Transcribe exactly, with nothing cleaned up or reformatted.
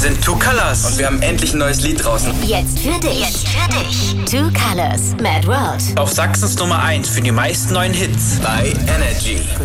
sind Two Colors und wir haben endlich ein neues Lied draußen. Jetzt für dich. Jetzt für dich. Two Colors, Mad World. Auf Sachsens Nummer eins für die meisten neuen Hits bei Energy.